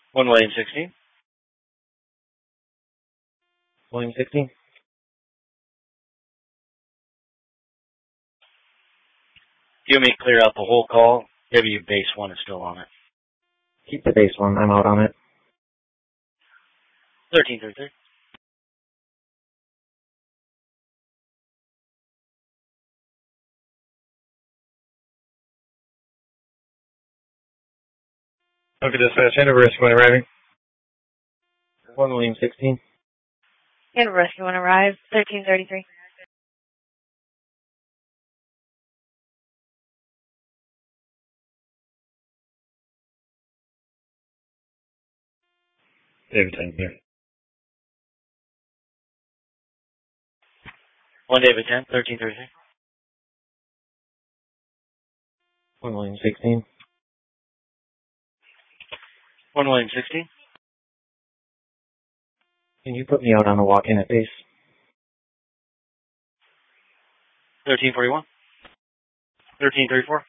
1 William 16. William 16. You want me to clear out the whole call? W base 1 is still on it. Keep the base one. I'm out on it. 1333. Okay, dispatch, end of rescue when arriving. 1 William 16. And rescue when arrived, 1333. David 10 here. 1 David 10, 1333. 1 William 16. 1 William 16. Can you put me out on a walk-in at base? 1341. 1334.